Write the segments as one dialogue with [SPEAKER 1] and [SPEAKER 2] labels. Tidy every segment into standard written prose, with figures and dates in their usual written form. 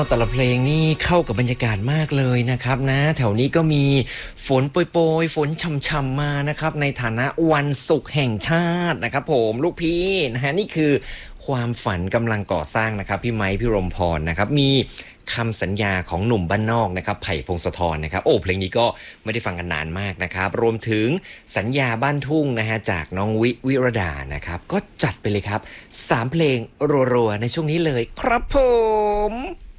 [SPEAKER 1] แต่ละเพลงนี่เข้ากับบรรยากาศมากเลยนะครับนะแถวนี้ก็มีฝนโปรยๆฝนช่ำๆมานะครับในฐานะวันศุกร์แห่งชาตินะครับผมลูกพี่นะฮะนี่คือความฝันกำลังก่อสร้างนะครับพี่ไม้พี่รมพรนะครับมีคำสัญญาของหนุ่มบ้านนอกนะครับไผ่พงศธรนะครับโอ้เพลงนี้ก็ไม่ได้ฟังกันนานมากนะครับรวมถึงสัญญาบ้านทุ่งนะฮะจากน้องวิรดานะครับก็จัดไปเลยครับ3เพลงรัวๆในช่วงนี้เลยครับผม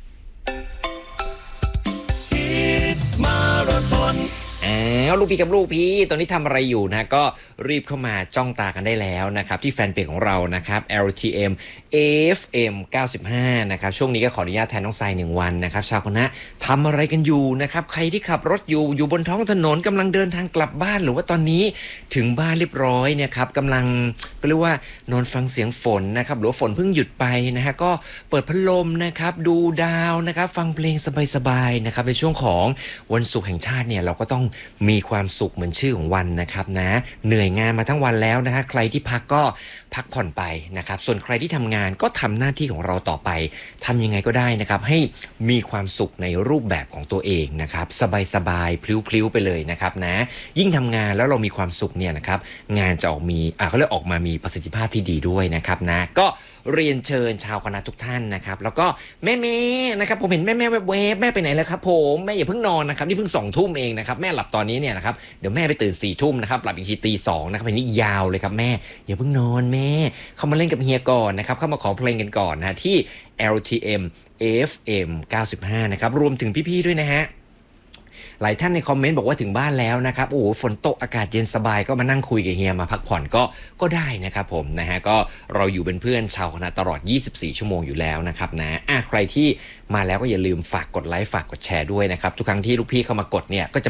[SPEAKER 1] มาราธอนลูกพี่กับลูกพี่ตอนนี้ทำอะไรอยู่นะก็รีบเข้ามาจ้องตากันได้แล้วนะครับที่แฟนเพจของเรานะครับ LTM FM 95นะครับช่วงนี้ก็ขออนุญาตแทนน้องทราย1วันนะครับชาวคณะทำอะไรกันอยู่นะครับใครที่ขับรถอยู่บนท้องถนนกำลังเดินทางกลับบ้านหรือว่าตอนนี้ถึงบ้านเรียบร้อยเนี่ยครับกำลังก็เรียกว่านอนฟังเสียงฝนนะครับหรือว่าฝนเพิ่งหยุดไปนะฮะก็เปิดพัดลมนะครับดูดาวนะครับฟังเพลงสบายๆนะครับในช่วงของวันศุกร์แห่งชาติเนี่ยเราก็ต้องมีความสุขเหมือนชื่อของวันนะครับนะเหนื่อยงานมาทั้งวันแล้วนะฮะใครที่พักก็พักผ่อนไปนะครับส่วนใครที่ทำงานก็ทำหน้าที่ของเราต่อไปทำยังไงก็ได้นะครับให้มีความสุขในรูปแบบของตัวเองนะครับสบายๆพลิ้วๆไปเลยนะครับนะยิ่งทำงานแล้วเรามีความสุขเนี่ยนะครับงานจะเขาเรียกออกมามีประสิทธิภาพที่ดีด้วยนะครับนะก็เรียนเชิญชาวคณะทุกท่านนะครับแล้วก็แม่นะครับผมเห็นแม่แวบแม่ไปไหนแล้วครับผมแม่อย่าเพิ่งนอนนะครับนี่เพิ่ง2 ทุ่มเองนะครับแม่หลับตอนนี้เนี่ยนะครับเดี๋ยวแม่ไปตื่น4 ทุ่มนะครับหลับอีกทีตี 2นะครับเพลงนี้ยาวเลยครับแม่อย่าเพิ่งนอนแม่เข้ามาเล่นกับเฮียก่อนนะครับเข้ามาขอเพลงกันก่อนนะที่ LTM FM 95นะครับรวมถึงพี่ๆด้วยนะฮะหลายท่านในคอมเมนต์บอกว่าถึงบ้านแล้วนะครับโอ้โหฝนตกอากาศเย็นสบายก็มานั่งคุยกับเฮียมาพักผ่อนก็ได้นะครับผมนะฮะก็เราอยู่เป็นเพื่อนชาวคณะตลอด24 ชั่วโมงอยู่แล้วนะครับนะใครที่มาแล้วก็อย่าลืมฝากกดไลค์ฝากกดแชร์ด้วยนะครับทุกครั้งที่ลูกพี่เข้ามากดเนี่ยก็จะ